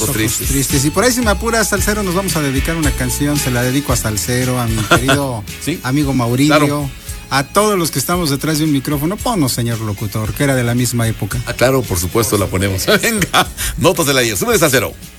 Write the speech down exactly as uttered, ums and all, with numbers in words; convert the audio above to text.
ojos tristes. tristes. Y por ahí, si me apuras, Salsero, nos vamos a dedicar una canción. Se la dedico a Salsero, a mi querido ¿Sí? amigo Maurilio. Claro. A todos los que estamos detrás de un micrófono, ponos, señor locutor, que era de la misma época. Ah, claro, por supuesto, la ponemos. Venga, notas del ayer. Súbele, Salsero.